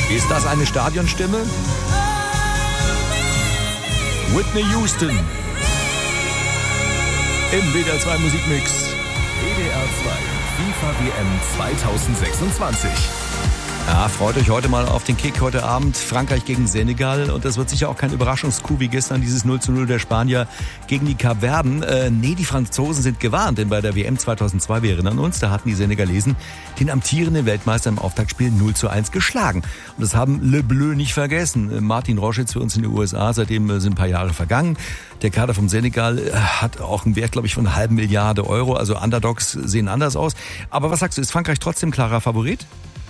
Ist das eine Stadionstimme? Whitney Houston im WDR 2 Musikmix. WDR 2 FIFA WM 2026. Ja, freut euch heute mal auf den Kick heute Abend. Frankreich gegen Senegal. Und das wird sicher auch kein Überraschungscoup wie gestern dieses 0:0 der Spanier gegen die Kapverden. Nee, die Franzosen sind gewarnt, denn bei der WM 2002, wir erinnern uns, da hatten die Senegalesen den amtierenden Weltmeister im Auftaktspiel 0:1 geschlagen. Und das haben Le Bleu nicht vergessen. Martin Rosch jetzt für uns in den USA, seitdem sind ein paar Jahre vergangen. Der Kader vom Senegal hat auch einen Wert, glaube ich, von 1,5 Milliarden Euro. Also Underdogs sehen anders aus. Aber was sagst du, ist Frankreich trotzdem klarer Favorit?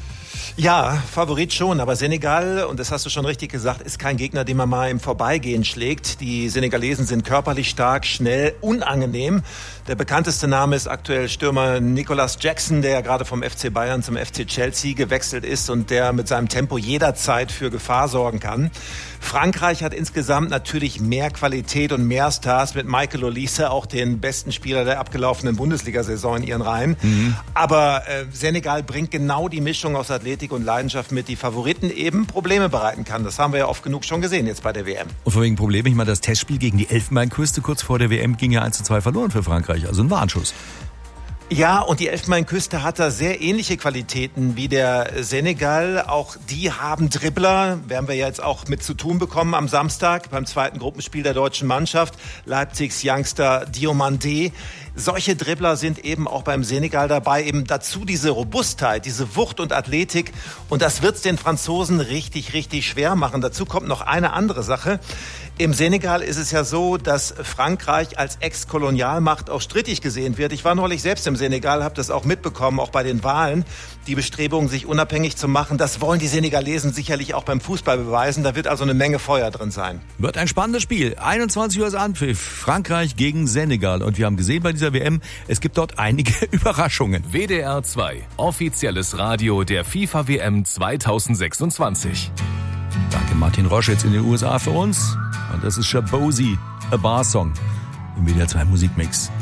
Ja, Favorit schon, aber Senegal, und das hast du schon richtig gesagt, ist kein Gegner, den man mal im Vorbeigehen schlägt. Die Senegalesen sind körperlich stark, schnell, unangenehm. Der bekannteste Name ist aktuell Stürmer Nicolas Jackson, der ja gerade vom FC Bayern zum FC Chelsea gewechselt ist und der mit seinem Tempo jederzeit für Gefahr sorgen kann. Frankreich hat insgesamt natürlich mehr Qualität und mehr Stars mit Michael Olise, auch den besten Spieler der abgelaufenen Bundesliga-Saison in ihren Reihen. Aber Senegal bringt genau die Mischung aus Athletik und Leidenschaft mit, die Favoriten eben Probleme bereiten kann. Das haben wir ja oft genug schon gesehen jetzt bei der WM. Und vor wegen Probleme, ich meine, das Testspiel gegen die Elfenbeinküste kurz vor der WM ging ja 1:2 verloren für Frankreich. Also ein Warnschuss. Ja, und die Elfenbeinküste hat da sehr ähnliche Qualitäten wie der Senegal. Auch die haben Dribbler, werden wir jetzt auch mit zu tun bekommen am Samstag beim zweiten Gruppenspiel der deutschen Mannschaft. Leipzigs Youngster Diomandé. Solche Dribbler sind eben auch beim Senegal dabei. Eben dazu diese Robustheit, diese Wucht und Athletik. Und das wird's den Franzosen richtig, richtig schwer machen. Dazu kommt noch eine andere Sache. Im Senegal ist es ja so, dass Frankreich als Ex-Kolonialmacht auch strittig gesehen wird. Ich war neulich selbst im Senegal, habe das auch mitbekommen, auch bei den Wahlen. Die Bestrebungen, sich unabhängig zu machen, das wollen die Senegalesen sicherlich auch beim Fußball beweisen. Da wird also eine Menge Feuer drin sein. Wird ein spannendes Spiel. 21 Uhr ist Anpfiff. Frankreich gegen Senegal. Und wir haben gesehen bei dieser WM, es gibt dort einige Überraschungen. WDR 2, offizielles Radio der FIFA WM 2026. Danke Martin Rosch jetzt in den USA für uns. Und das ist Shabozy, A Bar Song im WDR 2 Musikmix.